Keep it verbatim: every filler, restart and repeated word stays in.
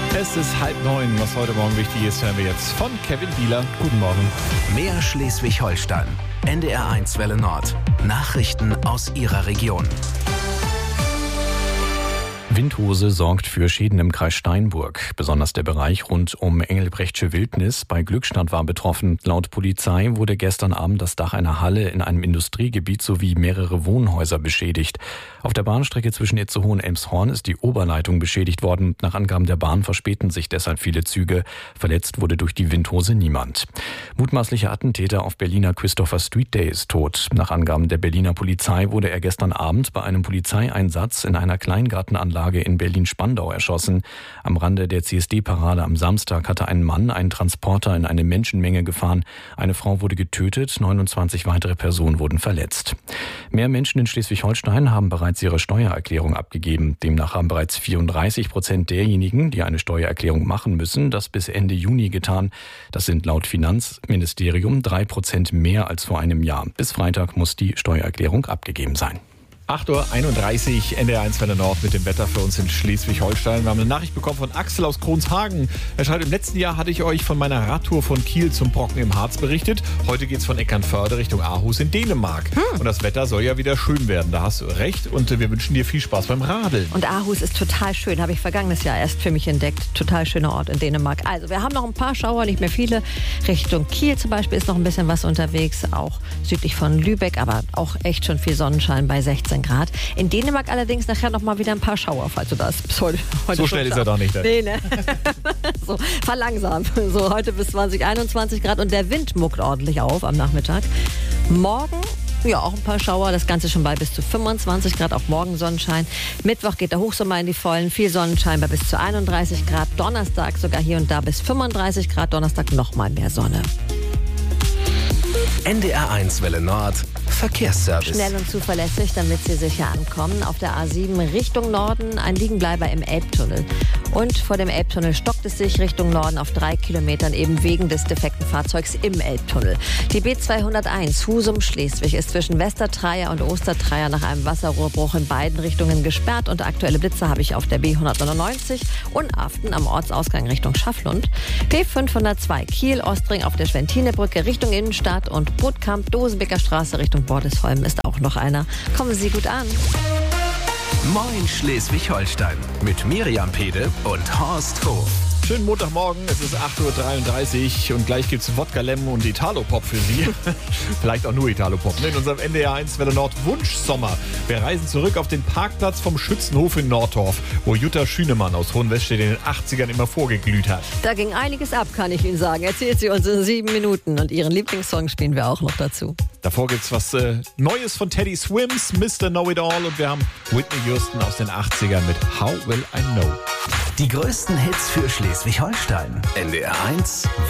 Es ist halb neun. Was heute Morgen wichtig ist, hören wir jetzt von Kevin Bieler. Guten Morgen. Mehr Schleswig-Holstein. N D R eins Welle Nord. Nachrichten aus Ihrer Region. Windhose sorgt für Schäden im Kreis Steinburg. Besonders der Bereich rund um Engelbrechtsche Wildnis bei Glückstadt war betroffen. Laut Polizei wurde gestern Abend das Dach einer Halle in einem Industriegebiet sowie mehrere Wohnhäuser beschädigt. Auf der Bahnstrecke zwischen Itzehoe und Elmshorn ist die Oberleitung beschädigt worden. Nach Angaben der Bahn verspäten sich deshalb viele Züge. Verletzt wurde durch die Windhose niemand. Mutmaßlicher Attentäter auf Berliner Christopher Street Day ist tot. Nach Angaben der Berliner Polizei wurde er gestern Abend bei einem Polizeieinsatz in einer Kleingartenanlage in Berlin-Spandau erschossen. Am Rande der C S D-Parade am Samstag hatte ein Mann einen Transporter in eine Menschenmenge gefahren. Eine Frau wurde getötet, neunundzwanzig weitere Personen wurden verletzt. Mehr Menschen in Schleswig-Holstein haben bereits ihre Steuererklärung abgegeben. Demnach haben bereits vierunddreißig Prozent derjenigen, die eine Steuererklärung machen müssen, das bis Ende Juni getan. Das sind laut Finanzministerium drei Prozent mehr als vor einem Jahr. Bis Freitag muss die Steuererklärung abgegeben sein. acht Uhr einunddreißig, N D R eins Welle Nord mit dem Wetter für uns in Schleswig-Holstein. Wir haben eine Nachricht bekommen von Axel aus Kronshagen. Er schreibt, im letzten Jahr hatte ich euch von meiner Radtour von Kiel zum Brocken im Harz berichtet. Heute geht es von Eckernförde Richtung Aarhus in Dänemark. Hm. Und das Wetter soll ja wieder schön werden. Da hast du recht und wir wünschen dir viel Spaß beim Radeln. Und Aarhus ist total schön, habe ich vergangenes Jahr erst für mich entdeckt. Total schöner Ort in Dänemark. Also wir haben noch ein paar Schauer, nicht mehr viele. Richtung Kiel zum Beispiel ist noch ein bisschen was unterwegs. Auch südlich von Lübeck, aber auch echt schon viel Sonnenschein bei sechzehn Grad. In Dänemark allerdings nachher noch mal wieder ein paar Schauer, falls du das bis heute, heute so schnell ist er doch nicht. Ne? Nee, ne? So, verlangsam. So, heute bis zwanzig, einundzwanzig Grad und der Wind muckt ordentlich auf am Nachmittag. Morgen, ja, auch ein paar Schauer, das Ganze schon bei bis zu fünfundzwanzig Grad, auch morgen Sonnenschein. Mittwoch geht der Hochsommer in die Vollen, viel Sonnenschein bei bis zu einunddreißig Grad. Donnerstag sogar hier und da bis fünfunddreißig Grad, Donnerstag noch mal mehr Sonne. N D R eins Welle Nord. Verkehrsservice. Schnell und zuverlässig, damit Sie sicher ankommen. Auf der A sieben Richtung Norden ein Liegenbleiber im Elbtunnel. Und vor dem Elbtunnel stockt es sich Richtung Norden auf drei Kilometern eben wegen des defekten Fahrzeugs im Elbtunnel. Die B zweihunderteins Husum-Schleswig ist zwischen Westertreier und Ostertreier nach einem Wasserrohrbruch in beiden Richtungen gesperrt. Und aktuelle Blitze habe ich auf der B hundertneunundneunzig und Aften am Ortsausgang Richtung Schafflund. B fünfhundertzwei Kiel-Ostring auf der Schwentinebrücke Richtung Innenstadt und Bootkamp Dosenbeker Straße Richtung Bordesholm ist auch noch einer. Kommen Sie gut an. Moin Schleswig-Holstein mit Miriam Pede und Horst Hof. Schönen Montagmorgen, es ist acht Uhr dreiunddreißig und gleich gibt's Wodka Lemon und Italo-Pop für Sie. Vielleicht auch nur Italo-Pop, ne? In unserem N D R eins Welle Nord Wunschsommer. Wir reisen zurück auf den Parkplatz vom Schützenhof in Nordorf, wo Jutta Schünemann aus Hohenwestedt in den achtzigern immer vorgeglüht hat. Da ging einiges ab, kann ich Ihnen sagen. Erzählt sie uns in sieben Minuten und Ihren Lieblingssong spielen wir auch noch dazu. Davor gibt's was äh, Neues von Teddy Swims, Mister Know-It-All und wir haben Whitney Houston aus den achtzigern mit How Will I Know. Die größten Hits für Schleswig-Holstein. N D R eins